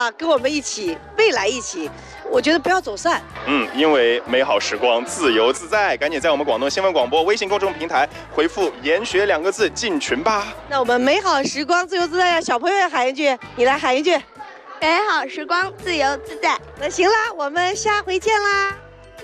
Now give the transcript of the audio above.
跟我们一起，未来一起，我觉得不要走散。 因为美好时光自由自在，赶紧在我们广东新闻广播微信公众平台回复“研学”2个字进群吧。 那我们美好时光自由自在，让小朋友喊一句，你来喊一句， 美好时光自由自在。 那行啦，我们下回见啦。